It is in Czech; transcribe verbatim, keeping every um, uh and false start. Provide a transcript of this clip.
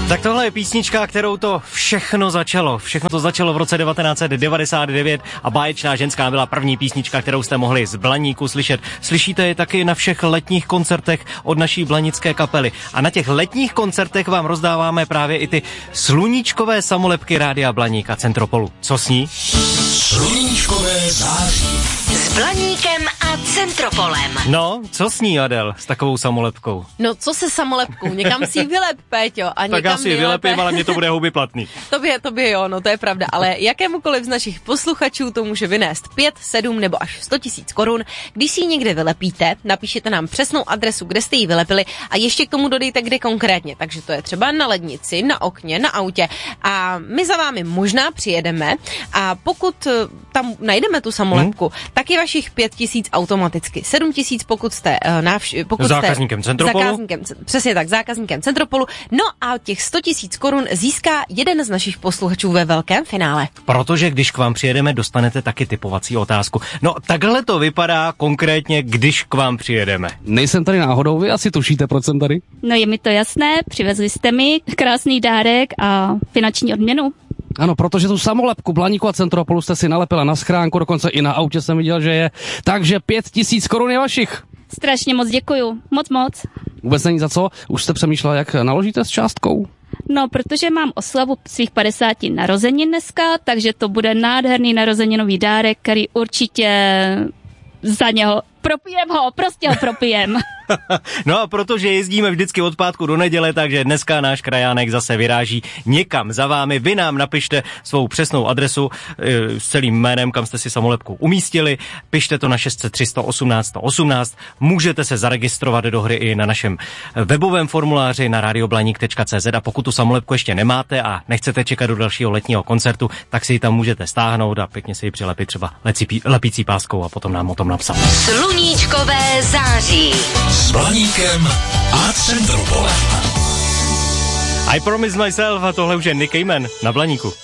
Tak tohle je písnička, kterou to všechno začalo. Všechno to začalo v roce devatenáct set devadesát devět a Báječná ženská byla první písnička, kterou jste mohli z Blaníku slyšet. Slyšíte je taky na všech letních koncertech od naší blanické kapely. A na těch letních koncertech vám rozdáváme právě i ty sluníčkové samolepky Rádia Blaník a Centropolu. Co s ní? Sluníčkové září. S Blaníkem a Centropolem. No, co s ní, Adel, s takovou samolepkou? No, co se samolepkou? Někam si ji vylep, Péťo. A tak já si ji vylepím, ale mě to bude houby platný. Tobě, tobě jo, no to je pravda, ale jakémukoliv z našich posluchačů to může vynést pět, sedm nebo až sto tisíc korun. Když si ji někde vylepíte, napíšete nám přesnou adresu, kde jste ji vylepili a ještě k tomu dodejte, kde konkrétně. Takže to je třeba na lednici, na okně, na autě a my za vámi možná přijedeme a pokud tam najdeme tu samolepku, hmm. tak je vašich pět tisíc automaticky. sedm tisíc pokud jste uh, návš- pokud zákazníkem jste Centropolu. Zákazníkem, přesně tak, zákazníkem Centropolu. No a těch sto tisíc korun získá jeden z našich posluchačů ve velkém finále. Protože když k vám přijedeme, dostanete taky typovací otázku. No takhle to vypadá konkrétně, když k vám přijedeme. Nejsem tady náhodou, vy asi tušíte, proč jsem tady? No je mi to jasné, přivezli jste mi krásný dárek a finanční odměnu. Ano, protože tu samolepku Blaníku a Centropolu jste si nalepila na schránku, dokonce i na autě jsem viděl, že je. Takže pět tisíc korun je vašich. Strašně moc děkuju, moc moc. Vůbec není za co, už jste přemýšlela, jak naložíte s částkou? No, protože mám oslavu svých padesáti narozenin dneska, takže to bude nádherný narozeninový dárek, který určitě za něho propijem ho, prostě ho propijem. No a protože jezdíme vždycky od pátku do neděle, takže dneska náš krajánek zase vyráží někam za vámi. Vy nám napište svou přesnou adresu e, s celým jménem, kam jste si samolepku umístili. Pište to na šest set tři sto osmnáct sto osmnáct. Můžete se zaregistrovat do hry i na našem webovém formuláři na radioblaník tečka cé zet a pokud tu samolepku ještě nemáte a nechcete čekat do dalšího letního koncertu, tak si ji tam můžete stáhnout a pěkně si ji přilepit třeba lepící, lepící páskou a potom nám o tom napsat. Sluníčkové září. S Blaníkem a Centropolem. I Promise Myself a tohle už je Nick Cayman na Blaníku.